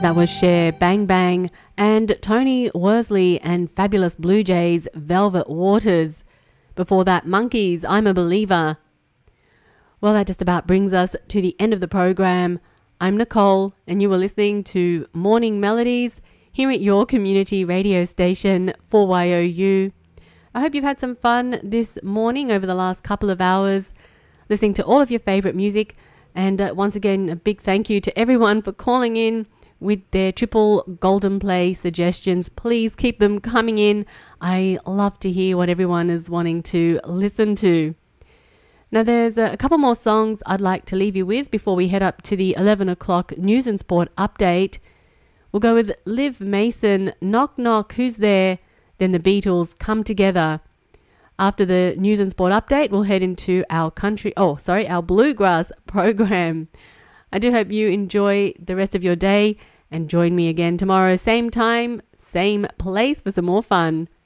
That was Cher, Bang Bang, and Tony Worsley and Fabulous Blue Jays, Velvet Waters. Before that, Monkeys, I'm a Believer. Well, that just about brings us to the end of the program. I'm Nicole, and you were listening to Morning Melodies here at your community radio station 4YOU. I hope you've had some fun this morning over the last couple of hours, listening to all of your favourite music. And once again, a big thank you to everyone for calling in with their triple golden play suggestions. Please keep them coming in. I love to hear what everyone is wanting to listen to. Now, there's a couple more songs I'd like to leave you with before we head up to the 11 o'clock news and sport update. We'll go with Liv Mason, Knock Knock, Who's There? Then the Beatles, Come Together. After the news and sport update, we'll head into our bluegrass program. I do hope you enjoy the rest of your day and join me again tomorrow, same time, same place for some more fun.